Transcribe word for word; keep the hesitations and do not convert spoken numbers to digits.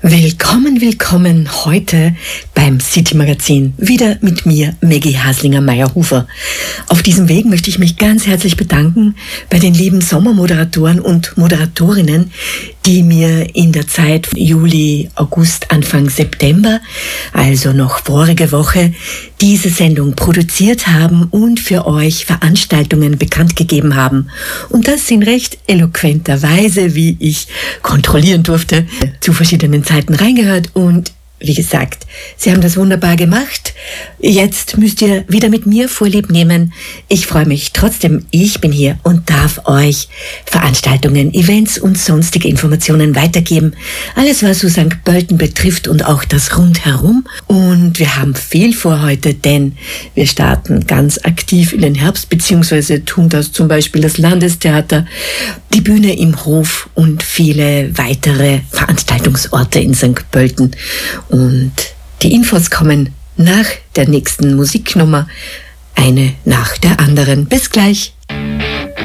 Willkommen, willkommen heute beim City Magazin. Wieder mit mir, Maggie Haslinger-Meierhofer. Auf diesem Weg möchte ich mich ganz herzlich bedanken bei den lieben Sommermoderatoren und Moderatorinnen, die mir in der Zeit Juli, August, Anfang September, also noch vorige Woche, diese Sendung produziert haben und für euch Veranstaltungen bekannt gegeben haben. Und das in recht eloquenter Weise, wie ich kontrollieren durfte, zu verschiedenen Zeiten reingehört und wie gesagt, Sie haben das wunderbar gemacht. Jetzt müsst ihr wieder mit mir Vorlieb nehmen. Ich freue mich trotzdem, ich bin hier und darf euch Veranstaltungen, Events und sonstige Informationen weitergeben. Alles, was so Sankt Pölten betrifft und auch das Rundherum. Und wir haben viel vor heute, denn wir starten ganz aktiv in den Herbst, beziehungsweise tun das zum Beispiel das Landestheater, die Bühne im Hof und viele weitere Veranstaltungsorte in Sankt Pölten. Und die Infos kommen nach der nächsten Musiknummer, eine nach der anderen. Bis gleich.